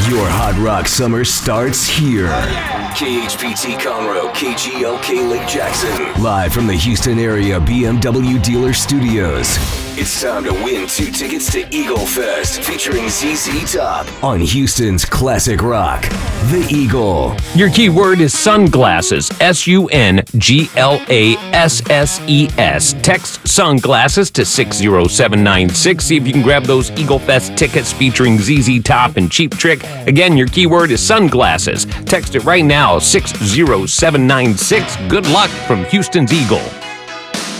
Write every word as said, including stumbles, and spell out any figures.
Your Hot Rock summer starts here. K H P T Conroe, K G L K Lake Jackson. Live from the Houston area B M W dealer studios. It's time to win two tickets to Eagle Fest featuring Z Z Top on Houston's classic rock, The Eagle. Your keyword is sunglasses, S U N G L A S S E S. Text sunglasses to six zero seven nine six. See if you can grab those Eagle Fest tickets featuring Z Z Top and Cheap Trick. Again, your keyword is sunglasses. Text it right now, six zero seven nine six. Good luck from Houston's Eagle.